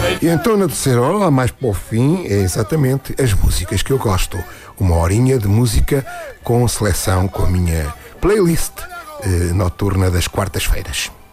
E então na terceira hora, lá mais para o fim, é exatamente as músicas que eu gosto. Uma horinha de música com seleção, com a minha playlist noturna das quartas-feiras.